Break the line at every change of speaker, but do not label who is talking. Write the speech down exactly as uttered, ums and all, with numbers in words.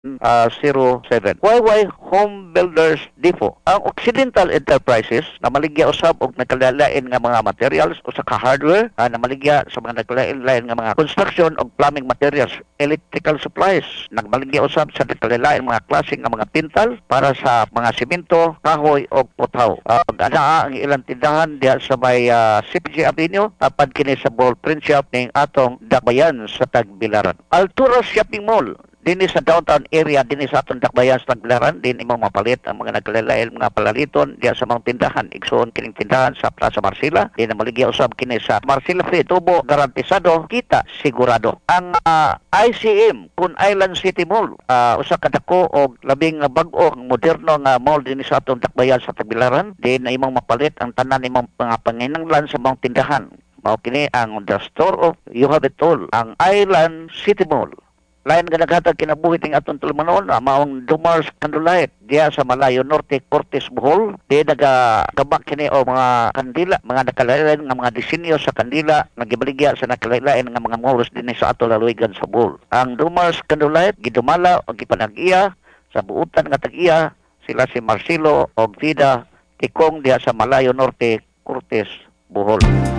uh, zero seven. Y Y Home Builders Depot. Ang Occidental Enterprises na maligya usab og nagkalalain nga mga materials o sa ka-hardware uh, na maligya sa mga nagkalalain nga mga construction og plumbing materials, electrical supplies, nagmaligya usab sa nagkalalain mga klase nga mga pintal para sa mga simento, kahoy o puthaw. Uh, ana ang ilang tindahan diha sa may uh, C P G Avenue, tapad kini sa Ball Print Shop ning atong Dakbayan sa Tagbilaran. Altura Shopping Mall dinhi sa downtown area, dinhi sa atong Dakbayan sa Tagbilaran, din imong mapalit ang mga nagkalalain mga palaliton diya sa mga tindahan. Igsoon kining tindahan sa Plaza Marcila, din na maligya usab kini sa Marcila Free Tubo, garantisado, kita sigurado. Ang uh, I C M kun Island City Mall, uh, usa ka dako og labing bag-o ang moderno nga mall dinhi sa atong Dakbayan sa Tagbilaran, din na imong mapalit ang tanan imong mga panginahanglan sa mga tindahan. Mao kini ang The Store of You Have It All, ang Island City Mall. Lain nga naghatag kinabuhi ting atong tulumanon, maong Dumars Candlelight diya sa Malayo Norte, Cortes, Bohol. Di naga kabak kini o mga kandila, mga nakalain nga mga disenyo sa kandila nagibaligya sa nakalain nga mga malls dinhi sa ato laluigan sa Bohol. Ang Dumars Candlelight gidumala og gipanag-iya sa buutan nga tag-iya sila si Marcelo og Vida Tikong diya sa Malayo Norte, Cortes, Bohol.